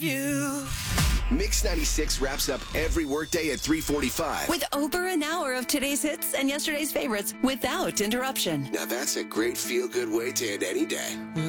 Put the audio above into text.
You. Mix 96 wraps up every workday at 3:45. With over an hour of today's hits and yesterday's favorites without interruption. Now that's a great feel-good way to end any day.